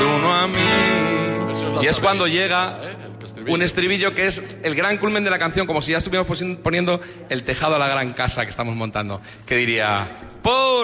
uno a mí. Y es cuando sabéis, llega un estribillo que es el gran culmen de la canción, como si ya estuviéramos poniendo el tejado a la gran casa que estamos montando, que diría...